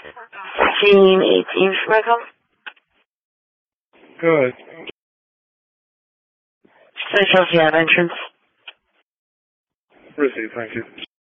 1618 for my call. Good. Central Seattle entrance. Received, thank you.